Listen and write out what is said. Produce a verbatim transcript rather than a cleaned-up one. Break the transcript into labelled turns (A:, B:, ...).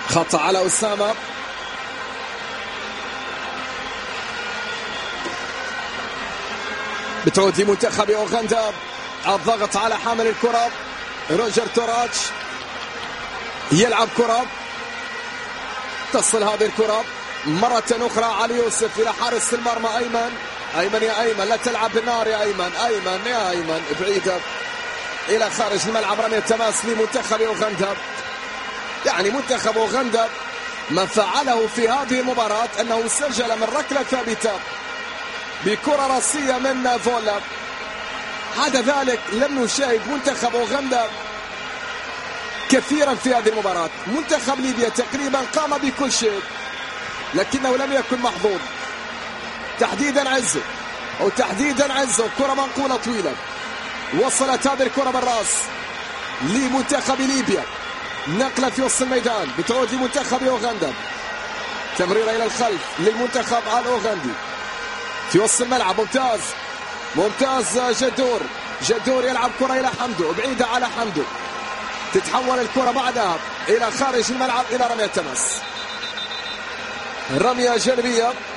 A: خطأ على أسامة. بتعود لمنتخب أوغندا. الضغط على حامل الكرة روجر توراتش، يلعب كرة، تصل هذه الكرة مرة أخرى علي يوسف إلى حارس المرمى أيمن. أيمن يا أيمن لا تلعب بالنار يا أيمن. أيمن يا أيمن بعيدة إلى خارج الملعب. رمية تماس لمنتخب أوغندا. يعني منتخب أوغندا ما فعله في هذه المباراة أنه سجل من ركلة ثابتة بكرة راسية من فولا. هذا ذلك لم نشاهد منتخب أوغندا كثيرا في هذه المباراة. منتخب ليبيا تقريبا قام بكل شيء لكنه لم يكن محظوظ. تحديدا عزو أو تحديدا عزو كرة منقولة طويلة، وصلت هذه الكرة بالراس لمنتخب ليبيا، نقلة في وسط الميدان بتعود لمنتخب أوغندا، تمريرة إلى الخلف للمنتخب الأوغندي في وسط الملعب. ممتاز ممتاز جدور. جدور يلعب كرة إلى حمدو، بعيدة على حمدو، تتحول الكرة بعدها إلى خارج الملعب إلى رمية تماس. رمية جانبية